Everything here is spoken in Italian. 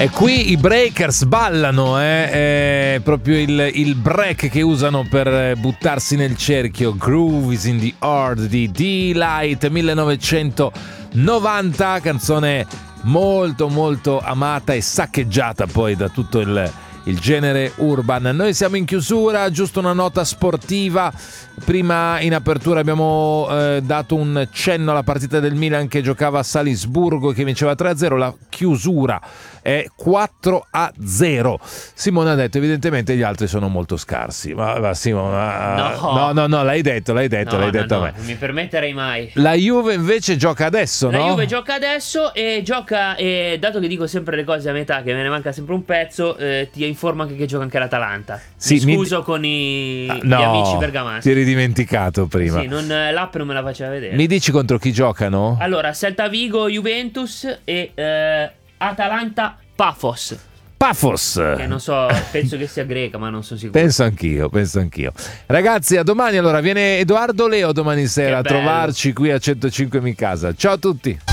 E qui i breakers ballano, è proprio il break che usano per buttarsi nel cerchio. Groove is in the Heart di D-Light 1990, canzone molto molto amata e saccheggiata poi da tutto il genere urban. Noi siamo in chiusura, giusto una nota sportiva. Prima in apertura abbiamo dato un cenno alla partita del Milan che giocava a Salisburgo e che vinceva 3-0. La chiusura è 4-0. Simone ha detto evidentemente gli altri sono molto scarsi. Ma Simone, no, l'hai detto a me. Non mi permetterei mai. La Juve invece gioca adesso, no? La Juve gioca adesso e dato che dico sempre le cose a metà, che me ne manca sempre un pezzo, ti informo anche che gioca anche l'Atalanta. Sì, scuso con gli amici bergamaschi. Ti eri dimenticato prima. Sì, l'app non me la faceva vedere. Mi dici contro chi giocano? Allora, Celta Vigo, Juventus e Atalanta Paphos. Che non so, penso che sia greca, ma non sono sicuro. Penso anch'io. Ragazzi, a domani allora. Viene Edoardo Leo domani sera a trovarci qui a 105 in casa. Ciao a tutti.